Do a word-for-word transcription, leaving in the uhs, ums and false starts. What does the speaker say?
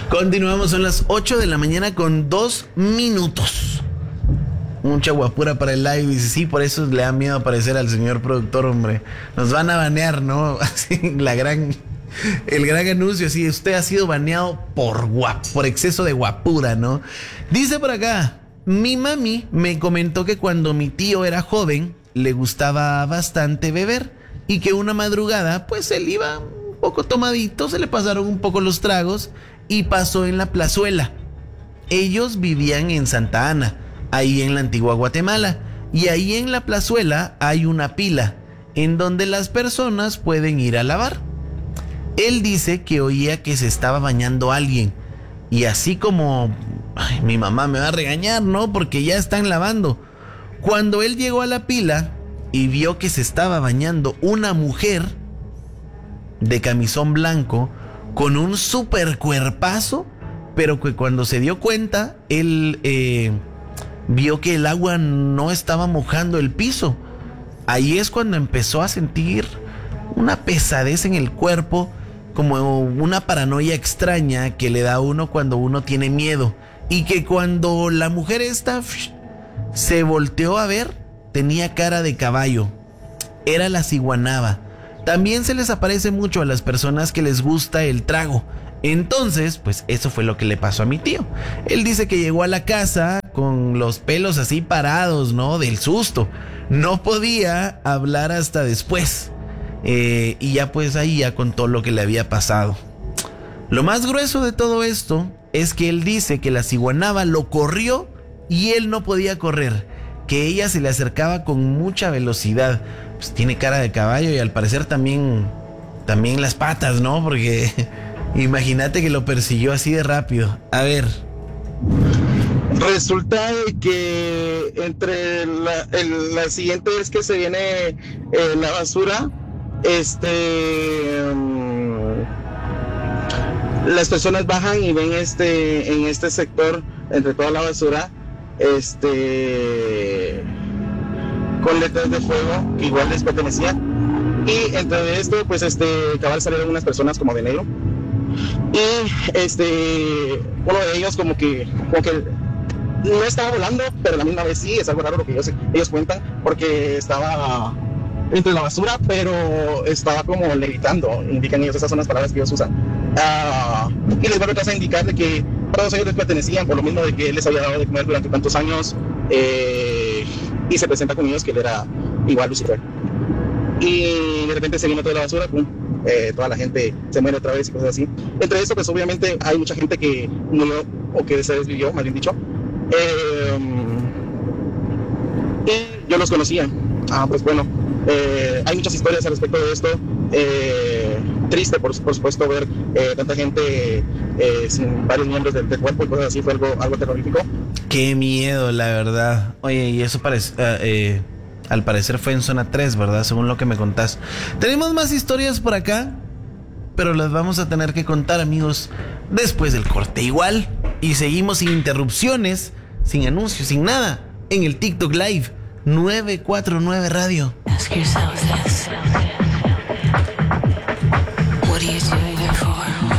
Continuamos, son las ocho de la mañana con dos minutos. Mucha guapura para el live. Dice, sí, por eso le da miedo aparecer al señor productor, hombre. Nos van a banear, ¿no? Así, la gran... El gran anuncio, así, usted ha sido baneado por guap, por exceso de guapura, ¿no? Dice por acá, mi mami me comentó que cuando mi tío era joven, le gustaba bastante beber y que una madrugada, pues él iba un poco tomadito, se le pasaron un poco los tragos y pasó en la plazuela. Ellos vivían en Santa Ana, ahí en la antigua Guatemala, y ahí en la plazuela hay una pila en donde las personas pueden ir a lavar. Él dice que oía que se estaba bañando alguien y así como, ay, mi mamá me va a regañar, ¿no? Porque ya están lavando. Cuando él llegó a la pila y vio que se estaba bañando una mujer de camisón blanco con un super cuerpazo, pero que cuando se dio cuenta, él eh, vio que el agua no estaba mojando el piso. Ahí es cuando empezó a sentir una pesadez en el cuerpo, como una paranoia extraña que le da a uno cuando uno tiene miedo. Y que cuando la mujer esta se volteó a ver, tenía cara de caballo. Era la ciguanaba. También se les aparece mucho a las personas que les gusta el trago. Entonces, pues eso fue lo que le pasó a mi tío. Él dice que llegó a la casa con los pelos así parados, ¿no? Del susto. No podía hablar hasta después. Eh, y ya pues ahí ya contó lo que le había pasado. Lo más grueso de todo esto es que él dice que la ciguanaba lo corrió y él no podía correr, que ella se le acercaba con mucha velocidad. Pues tiene cara de caballo y al parecer también, también las patas, ¿no? Porque imagínate que lo persiguió así de rápido. A ver. Resulta que entre la, el, la siguiente vez que se viene eh, la basura, este um, las personas bajan y ven este en este sector, entre toda la basura, este con letras de fuego que igual les pertenecían, y entre esto pues este cabal salieron unas personas como de negro y este uno de ellos como que como que no estaba volando, pero a la misma vez sí, es algo raro lo que ellos, ellos cuentan, porque estaba entre la basura, pero estaba como levitando, indican ellos, esas son las palabras que ellos usan. Uh, y les voy a indicar de que todos ellos les pertenecían, por lo mismo de que él les había dado de comer durante tantos años, eh, y se presenta con ellos que él era igual Lucifer. Y de repente se vino toda la basura, pum, eh, toda la gente se muere otra vez y cosas así. Entre eso, pues obviamente hay mucha gente que murió, o que se desvivió, más bien dicho. Eh, y yo los conocía. Ah, pues bueno, eh, hay muchas historias al respecto de esto. Eh, triste, por, por supuesto, ver eh, tanta gente eh, sin varios miembros del, del cuerpo y cosas así. Fue algo, algo terrorífico. Qué miedo, la verdad. Oye, y eso parece... Uh, eh, al parecer fue en zona tres, ¿verdad? Según lo que me contás. Tenemos más historias por acá, pero las vamos a tener que contar, amigos, después del corte. Igual, y seguimos sin interrupciones, sin anuncios, sin nada, en el TikTok Live nueve cuatro nueve Radio. Ask yourself this. What are you doing it for?